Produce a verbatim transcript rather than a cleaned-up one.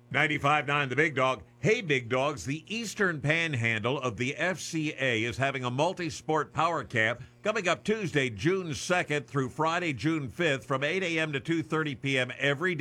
ninety-five point nine The Big Dog. Hey, Big Dogs, the Eastern Panhandle of the F C A is having a multi-sport power camp coming up Tuesday, June second through Friday, June fifth from eight a.m. to two thirty p.m. every day.